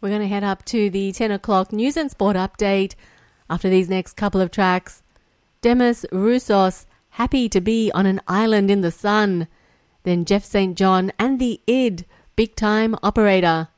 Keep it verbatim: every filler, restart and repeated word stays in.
We're going to head up to the ten o'clock news and sport update after these next couple of tracks. Demis Roussos, Happy to Be on an Island in the Sun. Then Jeff Saint John and the I D, Big Time Operator.